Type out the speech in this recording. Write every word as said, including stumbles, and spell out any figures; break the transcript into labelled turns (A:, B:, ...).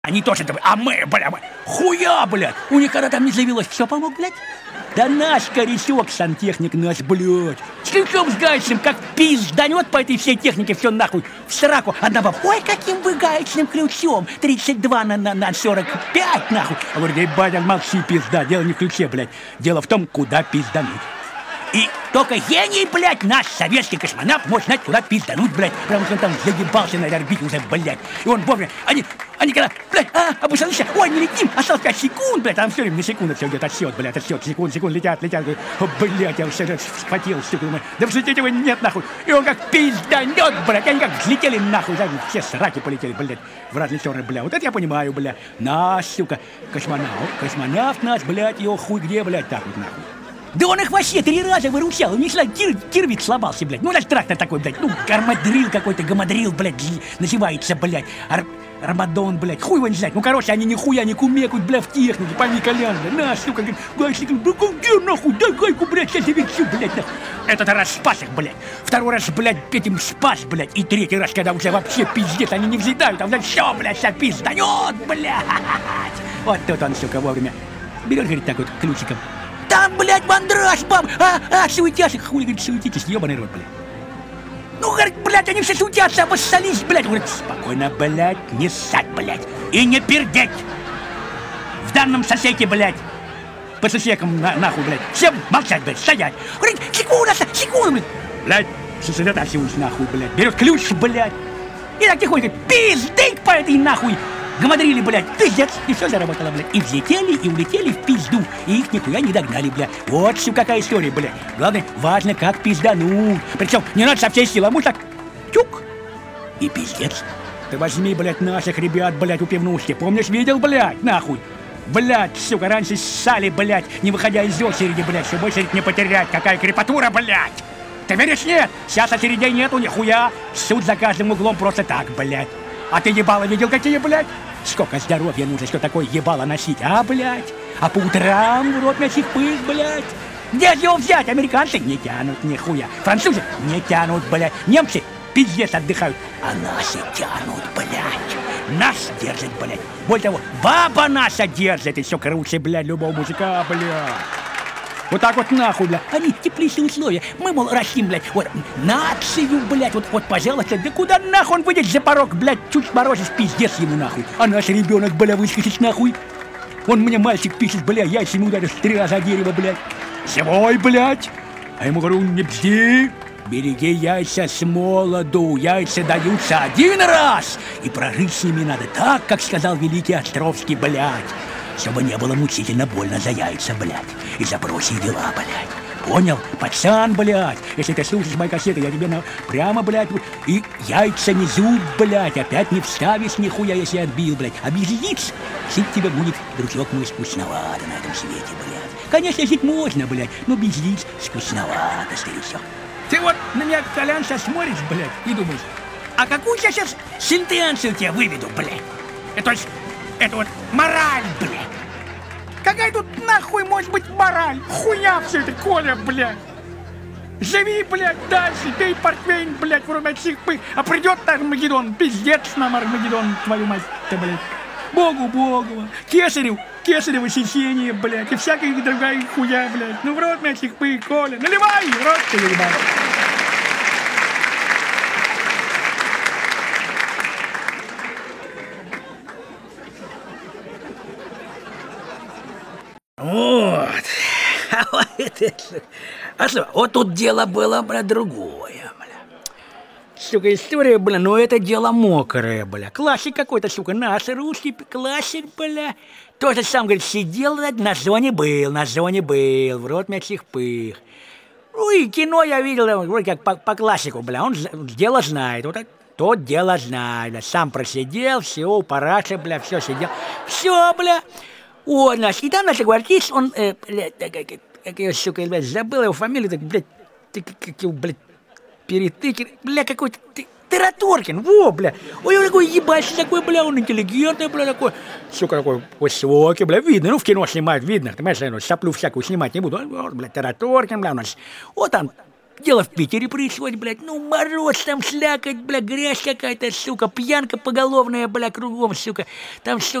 A: Они тоже, а мы, бля, мы, хуя, блядь, у них когда там не завелось, все помог, блядь? Да наш корячок, сантехник наш, блядь, с ключом с гаечным, как пизданет по этой всей технике, все нахуй, в сраку. Одна баба, ой, каким вы гаечным ключом, тридцать два на, на, на сорок пять, нахуй. А говорит, эй, батя, молчи, пизда, дело не в ключе, блядь, дело в том, куда пиздануть. И только гений, блядь, наш советский космонавт может знать, куда пиздануть, блядь, потому что он там загибался на орбите уже, блядь. И он вовремя, они, они когда, блядь, а, обусались, ой, не летим, осталось пять секунд, блядь, там все время на секунду все идет отсчет, блядь, отсчет, секунд, секунд, летят, летят, говорит, о, блядь, я уже схватил, сука, думаю, да взлететь его нет, нахуй. И он как пизданет, блядь, они как взлетели, нахуй, да, все сраки полетели, блядь, в разные стороны, блядь, вот это я понимаю, блядь, наш, сука, космонавт, космонавт наш, блядь, его хуй где, блядь, так вот, нахуй. Да он их вообще три раза выручал, у них кир, кирвик сломался, блядь. Ну, наш трактор такой, блядь, ну, гармадрил какой-то, гамадрил, блядь, называется, блядь. Ар Армадон, блядь, хуй его не знает. Ну, короче, они нихуя не кумекают, блядь, в технике, пойми, Колян, блядь. На, сука, говорит, гаечник, да где, нахуй, дай гайку, блядь, сейчас завечу, блядь, нахуй. Этот раз спас их, блядь. Второй раз, блядь, этим спас, блядь. И третий раз, когда уже вообще пиздец, они не взлетают, а, блядь, все, блядь, сейчас пизданет, блядь. Вот тут он, сука, вовремя берет, говорит, так вот, ключиком. Там, блядь, мандраж, баб! А, а, суетясь, хули, говорит, суетитесь, ебаный рот, блядь. Ну, говорит, блядь, они все суетятся, обоссались, блядь. Говорит, спокойно, блядь, не ссать, блядь, и не пердеть. В данном сосеке, блядь, по сосекам, на, нахуй, блядь, всем молчать, блядь, стоять. Говорит, секунда, секунда, блядь. Блядь, сосредотачиваюсь, нахуй, блядь, берет ключ, блядь. И так тихонько, пиздыть по этой, нахуй. Гамадрили, блядь, пиздец, и все заработало, блядь. И взлетели, и улетели в пизду, и их нихуя не догнали, блядь. Вот все какая история, блядь. Главное, важно, как пиздануть. Причем не надо со всей силы, а может так, тюк, и пиздец. Ты возьми, блядь, наших ребят, блядь, у пивнушки. Помнишь, видел, блядь, нахуй? Блядь, сука, раньше ссали, блядь, не выходя из очереди, блядь, чтобы очередь не потерять. Какая крепатура, блядь. Ты веришь, нет? Сейчас очередей нету, нихуя. Суд за каждым углом просто так, блядь. А ты ебало видел какие, блядь? Сколько здоровья нужно, что такое ебало носить, а, блядь? А по утрам в рот мясих пыль, блядь? Где же его взять? Американцы не тянут нихуя. Французы не тянут, блядь. Немцы пиздец отдыхают. А наши тянут, блядь. Нас держит, блядь. Более того, баба наша держит. И все круче, блядь, любого мужика, блядь. Вот так вот нахуй, блядь. Они теплейшие условия. Мы, мол, растим, блядь, вот нацию, блядь, вот, вот, пожалуйста. Да куда нахуй он выйдет за порог, блядь, чуть морозишь, пиздец ему нахуй. А наш ребенок, бля, выскочит нахуй. Он мне, мальчик, пишет, бля, яйцами ударишь три раза дерево, блядь. Живой, блядь. А ему говорю, не бзди. Береги яйца с молоду. Яйца даются один раз. И прожить с ними надо так, как сказал великий Островский, блядь. Чтобы не было мучительно больно за яйца, блядь, и за прочие дела, блядь. Понял? Пацан, блядь. Если ты слушаешь мои кассеты, я тебе на... прямо, блядь, и яйца не зуб, блядь, опять не вставишь нихуя, если отбил, блядь. А без яиц жить тебе будет, дружок мой, скучновато на этом свете, блядь. Конечно, жить можно, блядь, но без яиц скучновато, старичок. Ты вот на меня, Колян, сейчас смотришь, блядь, и думаешь, а какую я сейчас сентенцию тебе выведу, блядь? Это, то есть, это вот мораль, блядь. Какая тут нахуй может быть мораль? Хуя все это, Коля, блядь. Живи, блядь, дальше, пей портвейн, блядь, вроде всех пых. А придет Армагеддон, пиздец нам Армагеддон, твою мать-то, блядь. Богу, Богу, Кесарев, Кесарево сечение, блядь, и всякая другая хуя, блядь. Ну, в рот всех пых, Коля, наливай, в рот ты, ебать. Вот. А вот, это, а что, вот тут дело было, бля, другое, бля. Сука, история, бля, но это дело мокрое, бля. Классик какой-то, сука, наш русский классик, бля. Тоже сам, говорит, сидел, на зоне был, на зоне был, в рот мясих пых. Ну и кино я видел, вроде как по, по классику, бля, он дело знает, вот тот дело знает, бля. Сам просидел, все, упораться, бля, все сидел. Все, бля. О, наш, и там наш артист, он, э, блядь, как, как, как я, сука, блядь, забыл его фамилию, так, блядь, ты, как его, блядь, Перетыкин, бля, какой-то, Тараторкин, во, бля, ой, он такой ебальщик такой, бля, он интеллигентный, бля, такой, сука, такой высокий, бля, видно, ну, в кино снимают, видно, ты понимаешь, я, ну, соплю всякую снимать не буду, вот, бля, Тараторкин, бля, у нас, вот там, Дело в Питере происходит, блядь. Ну, мороз, там слякоть, бля, грязь какая-то, сука, пьянка поголовная, бля, кругом, сука. Там все